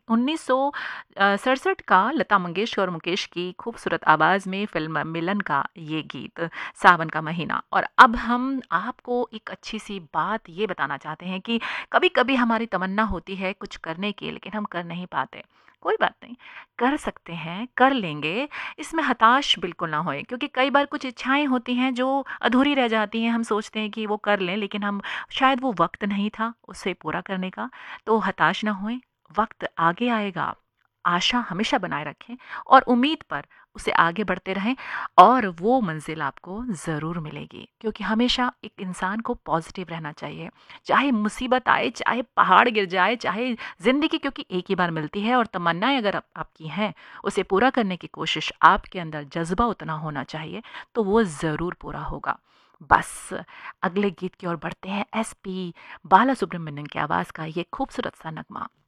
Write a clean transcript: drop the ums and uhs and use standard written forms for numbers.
1967 का लता मंगेशकर और मुकेश की खूबसूरत आवाज़ में फ़िल्म मिलन का ये गीत, सावन का महीना। और अब हम आपको एक अच्छी-सी बात ये बताना चाहते हैं कि कभी-कभी हमारी तमन्ना होती है कुछ करने की, लेकिन हम कर नहीं पाते। कोई बात नहीं, कर सकते हैं, कर लेंगे, इसमें हताश बिल्कुल ना होएँ, क्योंकि कई बार कुछ इच्छाएँ होती हैं जो अधूरी रह जाती हैं। हम सोचते हैं कि वो कर लें, लेकिन हम शायद वो वक़्त नहीं था उसे पूरा करने का। तो हताश ना होएँ, वक़्त आगे आएगा। आशा हमेशा बनाए रखें और उम्मीद पर उसे आगे बढ़ते रहें, और वो मंज़िल आपको ज़रूर मिलेगी, क्योंकि हमेशा एक इंसान को पॉज़िटिव रहना चाहिए। चाहे मुसीबत आए, चाहे पहाड़ गिर जाए, चाहे ज़िंदगी क्योंकि एक ही बार मिलती है, और तमन्नाएँ अगर आपकी हैं, उसे पूरा करने की कोशिश आपके अंदर जज़्बा उतना होना चाहिए, तो वो ज़रूर पूरा होगा। बस अगले गीत की ओर बढ़ते हैं। एसपी बालासुब्रमण्यम की आवाज़ का ये खूबसूरत सा नगमा।